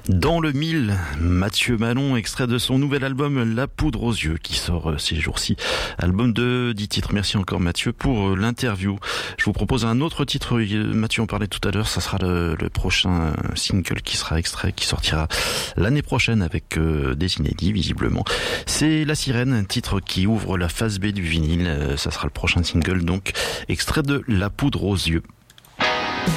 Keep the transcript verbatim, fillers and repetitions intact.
Dans le mille, Mathieu Malon, extrait de son nouvel album La Poudre aux yeux, qui sort ces jours-ci. Album de dix titres. Merci encore Mathieu pour l'interview. Je vous propose un autre titre, Mathieu en parlait tout à l'heure, ça sera le, le prochain single qui sera extrait, qui sortira l'année prochaine avec euh, des inédits visiblement. C'est La Sirène, un titre qui ouvre la phase B du vinyle. Ça sera le prochain single, donc extrait de La Poudre aux yeux.